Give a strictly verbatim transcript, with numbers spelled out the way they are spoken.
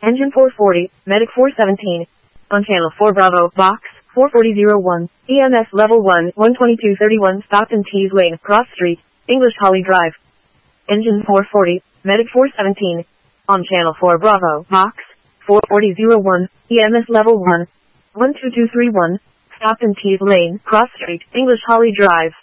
Engine four forty, Medic four seventeen. On channel four Bravo, box, four forty oh one. E M S level one, one twenty-two thirty-one Stockton Tees Lane, Cross Street, English Holly Drive. Engine four forty, Medic four seventeen. On channel four Bravo, box, four forty oh one. E M S level one, one two two three one. Stockton Tees Lane, Cross Street, English Holly Drive.